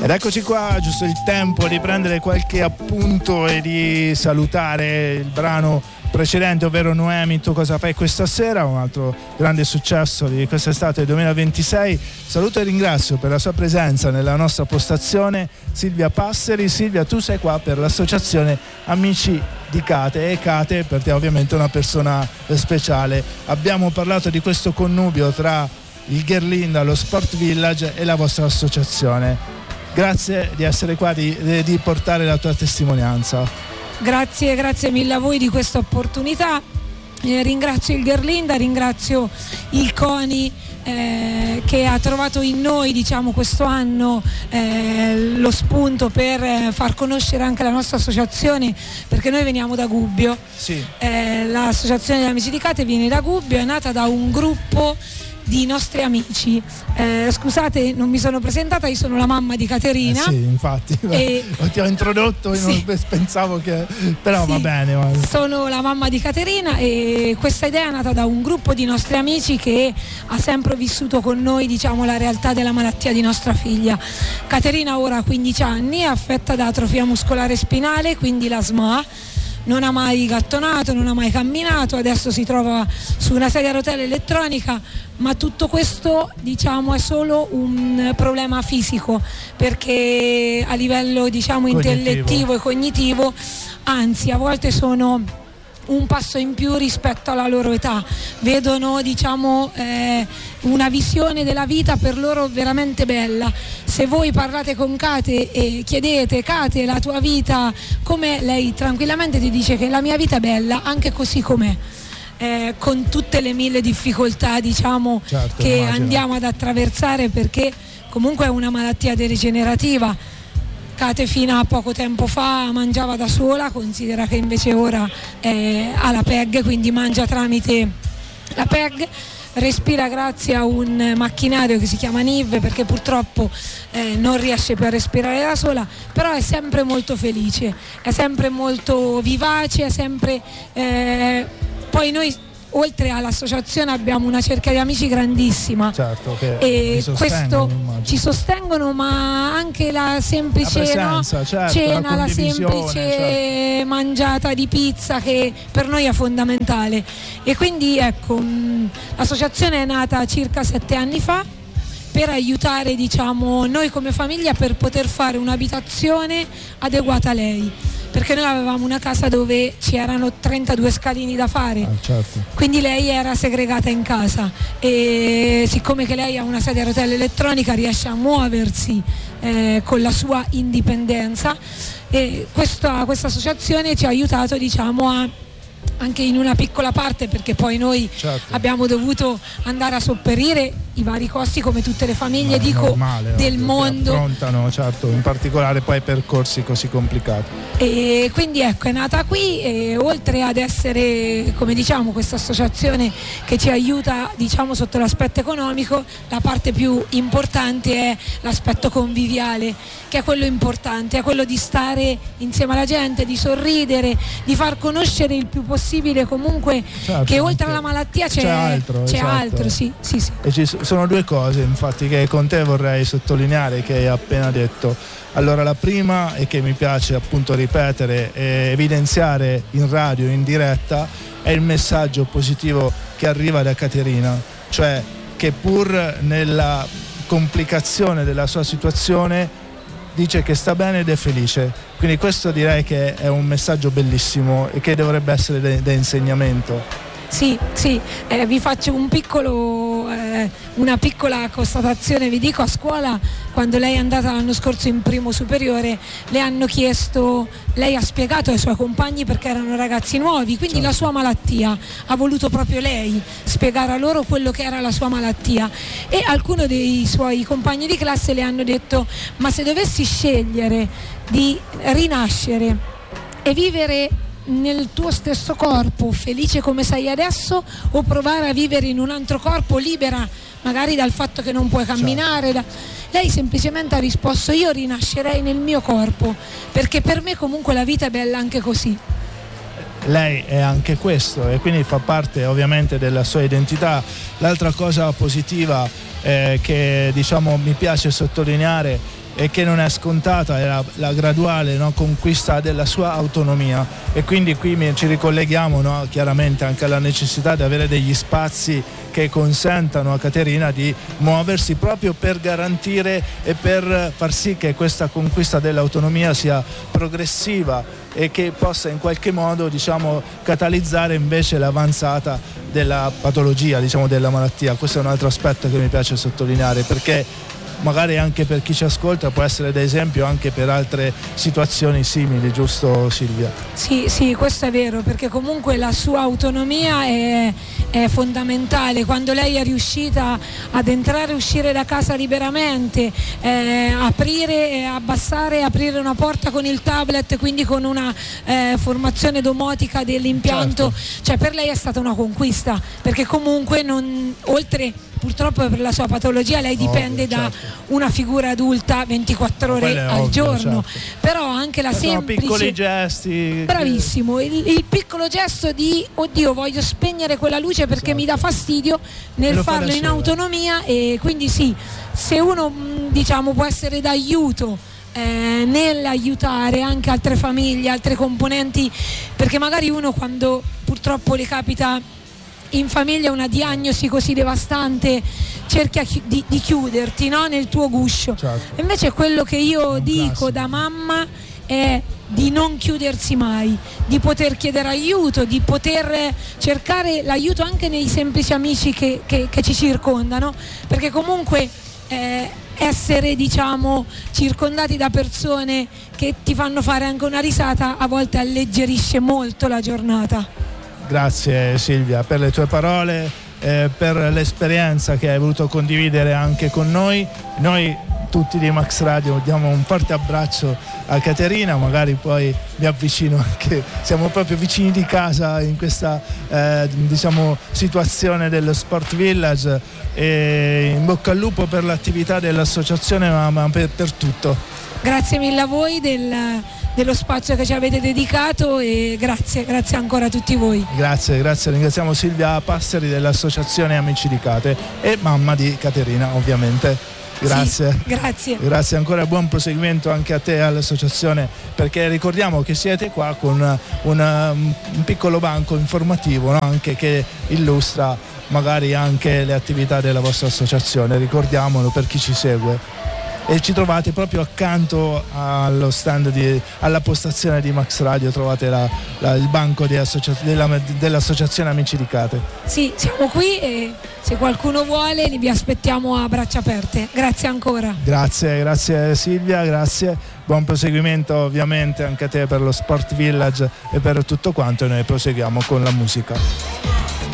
Ed eccoci qua, giusto il tempo di prendere qualche appunto e di salutare il brano precedente, ovvero Noemi, tu cosa fai questa sera, un altro grande successo di quest'estate 2026. Saluto e ringrazio per la sua presenza nella nostra postazione Silvia Passeri. Silvia, tu sei qua per l'associazione Amici di Cate, e Cate per te ovviamente una persona speciale. Abbiamo parlato di questo connubio tra il Gherlinda, lo Sport Village e la vostra associazione. Grazie di essere qua, di portare la tua testimonianza. Grazie mille a voi di questa opportunità. Ringrazio il Gherlinda, ringrazio il CONI che ha trovato in noi, diciamo, questo anno lo spunto per far conoscere anche la nostra associazione, perché noi veniamo da Gubbio. Sì. L'associazione degli Amici di Cate viene da Gubbio, è nata da un gruppo di nostri amici. Scusate, non mi sono presentata, io sono la mamma di Caterina. Sì, infatti, ti ho introdotto, io sì. Non pensavo che... però sì, va bene. Sono la mamma di Caterina e questa idea è nata da un gruppo di nostri amici che ha sempre vissuto con noi, diciamo, la realtà della malattia di nostra figlia. Caterina ora ha 15 anni, è affetta da atrofia muscolare spinale, quindi la SMA. Non ha mai gattonato, non ha mai camminato, adesso si trova su una sedia a rotelle elettronica, ma tutto questo, diciamo, è solo un problema fisico, perché a livello, diciamo, intellettivo e cognitivo, anzi, a volte sono un passo in più rispetto alla loro età, vedono, diciamo, una visione della vita per loro veramente bella. Se voi parlate con Cate e chiedete: Cate, la tua vita com'è? Lei tranquillamente ti dice che la mia vita è bella anche così com'è, con tutte le mille difficoltà, diciamo, certo, che immagino andiamo ad attraversare, perché comunque è una malattia degenerativa. Cate fino a poco tempo fa mangiava da sola, considera che invece ora ha la PEG, quindi mangia tramite la PEG, respira grazie a un macchinario che si chiama NIV, perché purtroppo non riesce più a respirare da sola, però è sempre molto felice, è sempre molto vivace, è sempre poi noi oltre all'associazione abbiamo una cerchia di amici grandissima, certo, che e questo ci sostengono, ma anche la semplice presenza, certo, cena, la semplice, certo, mangiata di pizza, che per noi è fondamentale. E quindi ecco, l'associazione è nata circa 7 anni fa per aiutare, diciamo, noi come famiglia per poter fare un'abitazione adeguata a lei, perché noi avevamo una casa dove ci erano 32 scalini da fare, certo, quindi lei era segregata in casa, e siccome che lei ha una sedia a rotelle elettronica riesce a muoversi con la sua indipendenza, e questa associazione ci ha aiutato, diciamo, anche in una piccola parte, perché poi noi, certo, abbiamo dovuto andare a sopperire i vari costi come tutte le famiglie, normale, del mondo, affrontano, certo, in particolare poi percorsi così complicati. E quindi ecco, è nata qui, e oltre ad essere, come diciamo, questa associazione che ci aiuta, diciamo, sotto l'aspetto economico, la parte più importante è l'aspetto conviviale, che è quello importante, è quello di stare insieme alla gente, di sorridere, di far conoscere il più possibile comunque, certo, che oltre alla malattia c'è altro, c'è esatto, altro, sì. E ci sono due cose, infatti, che con te vorrei sottolineare, che hai appena detto. Allora, la prima, e che mi piace appunto ripetere e evidenziare in radio, in diretta, è il messaggio positivo che arriva da Caterina, cioè che pur nella complicazione della sua situazione dice che sta bene ed è felice. Quindi questo direi che è un messaggio bellissimo e che dovrebbe essere da insegnamento. Sì, vi faccio una piccola constatazione. Vi dico, a scuola, quando lei è andata l'anno scorso in primo superiore, le hanno chiesto, lei ha spiegato ai suoi compagni, perché erano ragazzi nuovi, quindi certo, la sua malattia, ha voluto proprio lei spiegare a loro quello che era la sua malattia, e alcuni dei suoi compagni di classe le hanno detto: ma se dovessi scegliere di rinascere e vivere nel tuo stesso corpo, felice come sei adesso, o provare a vivere in un altro corpo, libera magari dal fatto che non puoi camminare, lei semplicemente ha risposto: io rinascerei nel mio corpo, perché per me comunque la vita è bella anche così. Lei è anche questo, e quindi fa parte ovviamente della sua identità. L'altra cosa positiva che, diciamo, mi piace sottolineare e che non è scontata, è la graduale, no, conquista della sua autonomia, e quindi qui ci ricolleghiamo, no, chiaramente anche alla necessità di avere degli spazi che consentano a Caterina di muoversi proprio per garantire e per far sì che questa conquista dell'autonomia sia progressiva e che possa in qualche modo, diciamo, catalizzare invece l'avanzata della patologia, diciamo, della malattia. Questo è un altro aspetto che mi piace sottolineare, perché magari anche per chi ci ascolta può essere d'esempio anche per altre situazioni simili, giusto Silvia? Sì, questo è vero, perché comunque la sua autonomia è fondamentale. Quando lei è riuscita ad entrare e uscire da casa liberamente, aprire, abbassare, aprire una porta con il tablet, quindi con una formazione domotica dell'impianto, certo. Cioè per lei è stata una conquista, perché comunque oltre purtroppo per la sua patologia lei dipende da una figura adulta 24 ore al giorno, certo. Però anche la semplice, piccoli gesti, bravissimo, il piccolo gesto di oddio voglio spegnere quella luce perché mi dà fastidio, nel farlo in autonomia. E quindi sì, se uno, diciamo, può essere d'aiuto nell'aiutare anche altre famiglie, altre componenti, perché magari uno, quando purtroppo le capita in famiglia una diagnosi così devastante, cerca di chiuderti, no? Nel tuo guscio, certo. Invece quello che io dico da mamma è di non chiudersi mai, di poter chiedere aiuto, di poter cercare l'aiuto anche nei semplici amici che ci circondano, perché comunque essere, diciamo, circondati da persone che ti fanno fare anche una risata a volte alleggerisce molto la giornata. Grazie Silvia per le tue parole, per l'esperienza che hai voluto condividere anche con noi. Noi tutti di Max Radio diamo un forte abbraccio a Caterina, magari poi mi avvicino anche, siamo proprio vicini di casa in questa diciamo situazione dello Sport Village, e in bocca al lupo per l'attività dell'associazione, ma per tutto. Grazie mille a voi dello spazio che ci avete dedicato, e grazie ancora a tutti voi. Grazie, ringraziamo Silvia Passeri dell'associazione Amici di Cate e mamma di Caterina, ovviamente. Grazie. Sì, grazie ancora, buon proseguimento anche a te e all'associazione, perché ricordiamo che siete qua con un piccolo banco informativo, no? Anche che illustra magari anche le attività della vostra associazione, ricordiamolo per chi ci segue. E ci trovate proprio accanto allo stand alla postazione di Max Radio, trovate il banco dell'associazione Amici di Cate. Sì, siamo qui e se qualcuno vuole vi aspettiamo a braccia aperte. Grazie ancora. Grazie Silvia, grazie. Buon proseguimento ovviamente anche a te per lo Sport Village e per tutto quanto, e noi proseguiamo con la musica.